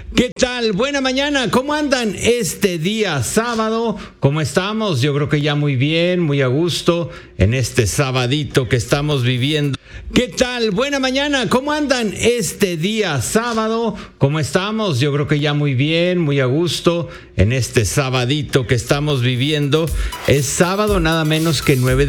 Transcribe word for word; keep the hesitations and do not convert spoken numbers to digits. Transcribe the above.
¿Qué tal? Buena mañana, ¿cómo andan este día sábado? ¿Cómo estamos? Yo creo que ya muy bien, muy a gusto en este sabadito que estamos viviendo. ¿Qué tal? Buena mañana, ¿cómo andan este día sábado? ¿Cómo estamos? Yo creo que ya muy bien, muy a gusto en este sabadito que estamos viviendo. Es sábado nada menos que nueve de